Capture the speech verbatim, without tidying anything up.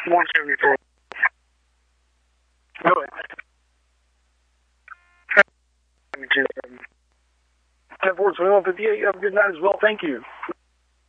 one seventy-four. Really? ten four twenty-one fifty-eight. Have a good night as well. Thank you.